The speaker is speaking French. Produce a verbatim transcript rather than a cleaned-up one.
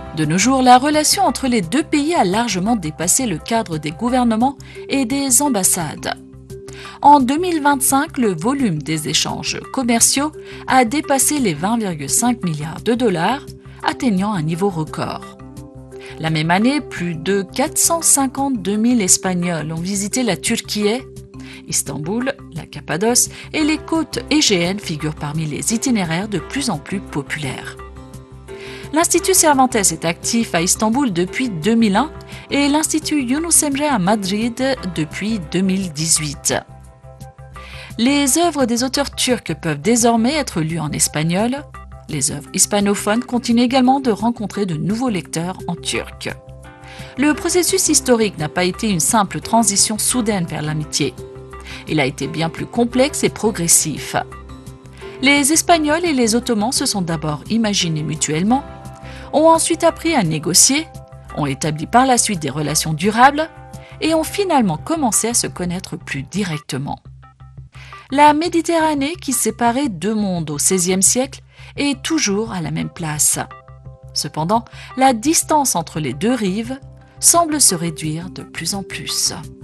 De nos jours, la relation entre les deux pays a largement dépassé le cadre des gouvernements et des ambassades. En deux mille vingt-cinq, le volume des échanges commerciaux a dépassé les vingt virgule cinq milliards de dollars, atteignant un niveau record. La même année, plus de quatre cent cinquante-deux mille Espagnols ont visité la Turquie. Istanbul, la Cappadoce et les côtes égéennes figurent parmi les itinéraires de plus en plus populaires. L'Institut Cervantes est actif à Istanbul depuis deux mille un et l'Institut Yunus Emre à Madrid depuis deux mille dix-huit. Les œuvres des auteurs turcs peuvent désormais être lues en espagnol. Les œuvres hispanophones continuent également de rencontrer de nouveaux lecteurs en turc. Le processus historique n'a pas été une simple transition soudaine vers l'amitié. Il a été bien plus complexe et progressif. Les Espagnols et les Ottomans se sont d'abord imaginés mutuellement, ont ensuite appris à négocier, ont établi par la suite des relations durables et ont finalement commencé à se connaître plus directement. La Méditerranée, qui séparait deux mondes au seizième siècle, est toujours à la même place. Cependant, la distance entre les deux rives semble se réduire de plus en plus.